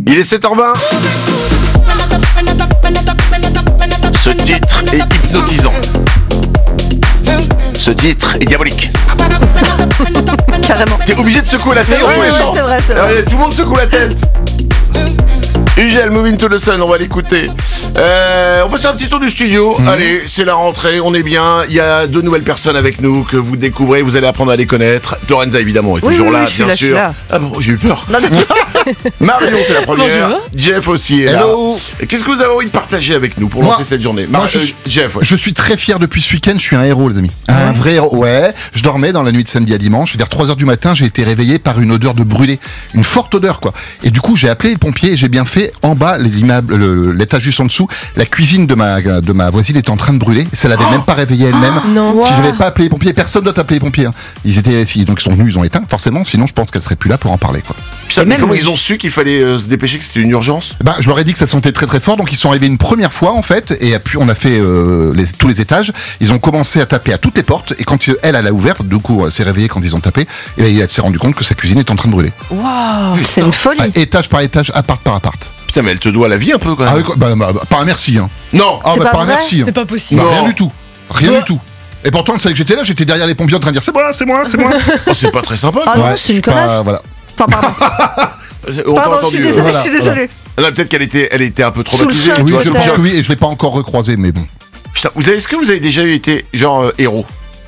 Il est 7h20. Ce titre est hypnotisant. Ce titre est diabolique. Carrément. T'es obligé de secouer la tête en tous les sens. C'est vrai. Allez, tout le monde secoue la tête. UGL, Moving to the Sun, on va l'écouter. On passe un petit tour du studio. Allez, c'est la rentrée, on est bien. Il y a 2 nouvelles personnes avec nous que vous découvrez. Vous allez apprendre à les connaître. Lorenza, évidemment, est toujours là, bien sûr. Ah bon, j'ai eu peur. Marion, c'est la première. Bonjour. Jeff aussi est Hello. là. Qu'est-ce que vous avez envie de partager avec nous pour lancer cette journée? Jeff, ouais. Je suis très fier depuis ce week-end, je suis un héros les amis. Un vrai héros, ouais. Je dormais dans la nuit de samedi à dimanche, vers 3h du matin, j'ai été réveillé par une odeur de brûlé. Une forte odeur quoi. Et du coup j'ai appelé les pompiers et j'ai bien fait. En bas, l'immeuble, l'étage juste en dessous, la cuisine de ma voisine était en train de brûler. Ça l'avait même pas réveillée elle-même. Non. Si je n'avais pas appelé les pompiers, personne doit appeler les pompiers. Hein. Donc ils sont venus, ils ont éteint forcément, sinon je pense qu'elle serait plus là pour en parler quoi. Putain, mais comment ils ont su qu'il fallait se dépêcher, que c'était une urgence? Je leur ai dit que ça sentait très très fort, donc ils sont arrivés une première fois en fait, et puis on a fait tous les étages. Ils ont commencé à taper à toutes les portes, et quand elle a ouvert, du coup elle s'est réveillée quand ils ont tapé, et elle s'est rendu compte que sa cuisine est en train de brûler. Waouh, c'est une folie. Étage par étage, appart par appart. Putain, mais elle te doit la vie un peu quand même. Ah oui, pas un merci hein. Non. Ah C'est pas pas un vrai merci. Hein. C'est pas possible. Rien du tout. Rien du tout. Et pourtant elle savait que j'étais là, j'étais derrière les pompiers en train de dire c'est moi. Oh, c'est pas très sympa. Ah Quoi. non, c'est une connasse. Voilà. Enfin, pardon. On t'a Pardon, entendu. je suis désolée, voilà, je suis désolée. Non, peut-être qu'elle était un peu Sous le traumatisée. choc. Oui, Toi, je pense t'as- que oui, et je l'ai pas encore recroisé, mais bon. Putain, est-ce que vous avez déjà été genre héros?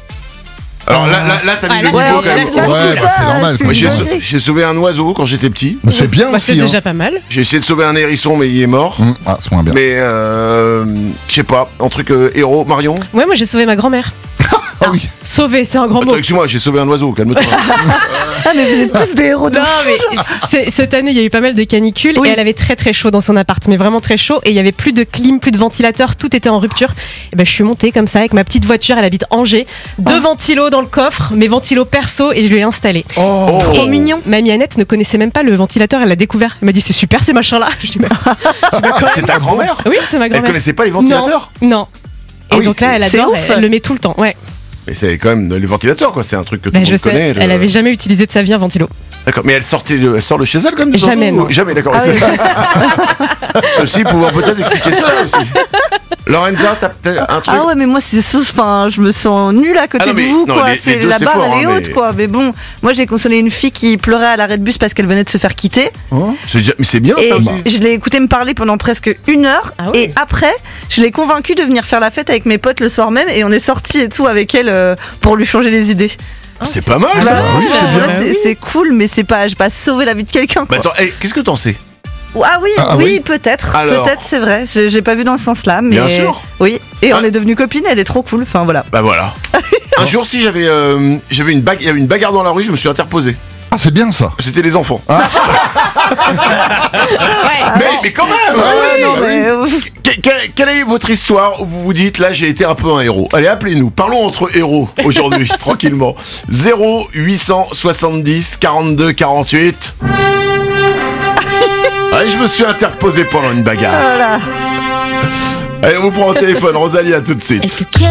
Alors là, t'as mis le niveau ouais, quand même. là, Ouais, c'est normal. c'est quoi. une J'ai sauvé un oiseau quand j'étais petit. Mais c'est bien Bah, c'est aussi. déjà Hein. pas mal. J'ai essayé de sauver un hérisson, mais il est mort. Ah, c'est moins bien. Mais je sais pas, un truc héros, Marion. Ouais, moi j'ai sauvé ma grand-mère. Ah oui. Sauver, c'est un grand mot. Attends, excuse-moi, j'ai sauvé un oiseau, calme-toi. Ah, mais vous êtes tous des héros de Non, mais cette année, il y a eu pas mal de canicules Oui. et elle avait très très chaud dans son appart, mais vraiment très chaud. Et il y avait plus de clim, plus de ventilateur, tout était en rupture. Et ben, je suis montée comme ça avec ma petite voiture. Elle habite Angers, 2 ventilos dans le coffre, mes ventilos perso, et je lui ai installé. Oh. Trop mignon. Mamie Annette ne connaissait même pas le ventilateur, elle l'a découvert. Elle m'a dit c'est super ces machins-là. Je dis, C'est ta grand-mère? oui, c'est ma Elle grand-mère. connaissait pas les ventilateurs? Non. Ah Et oui, donc là, elle c'est adore, ouf. elle le met tout le temps. Ouais. Mais c'est quand même les ventilateurs, quoi. C'est un truc que tout Ben, le je monde sais. connaît. Elle avait jamais utilisé de sa vie un ventilo. D'accord, mais elle sort de chez elle, comme des Jamais, enfants, non. ou- Jamais, d'accord. Ah oui. Ceci pouvant peut-être expliquer ça aussi. Lorenza, t'as peut-être un truc. Ah ouais, mais moi, enfin, je me sens nulle à côté Ah non, de mais- vous, non, quoi. les deux, La c'est barre, fort, elle est hein, haute, mais- quoi. Mais bon, moi, j'ai consolé une fille qui pleurait à l'arrêt de bus parce qu'elle venait de se faire quitter. Mais c'est bien Et ça aussi. je l'ai écouté me parler pendant presque 1 heure. Ah oui. Et après, je l'ai convaincue de venir faire la fête avec mes potes le soir même. Et on est sortis et tout avec elle pour lui changer les idées. C'est pas mal Bah ça. ouais, bien. ouais, Oui. c'est cool, mais c'est pas, j'ai pas sauvé la vie de quelqu'un. Bah quoi. attends, qu'est-ce que t'en sais? Ah oui, Ah oui, oui. peut-être. Alors. Peut-être, c'est vrai. J'ai pas vu dans ce sens-là, mais. Bien sûr. Oui. Et Ah. on est devenus copines. Elle est trop cool. Enfin voilà. Bah voilà. Un jour, si j'avais il y avait une bagarre dans la rue, je me suis interposé. Ah, c'est bien ça. C'était les enfants. Ouais. Mais quand même. Ah, non, mais. Quelle est votre histoire où vous vous dites là j'ai été un peu un héros? Allez, appelez-nous, parlons entre héros aujourd'hui, tranquillement. 0870 42 48. Allez, je me suis interposé pendant une bagarre. Voilà. Allez, on vous prend au téléphone, Rosalie, à tout de suite.